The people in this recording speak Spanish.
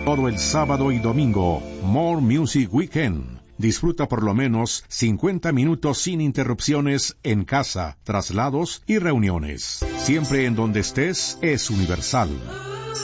Todo el sábado y domingo, More Music Weekend. Disfruta por lo menos 50 minutos sin interrupciones en casa, traslados y reuniones. Siempre en donde estés, es universal.